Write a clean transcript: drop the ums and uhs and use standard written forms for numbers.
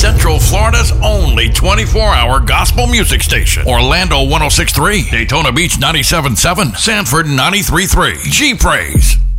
Central Florida's only 24-hour gospel music station. Orlando 106.3, Daytona Beach 97.7, Sanford 93.3. G Praise.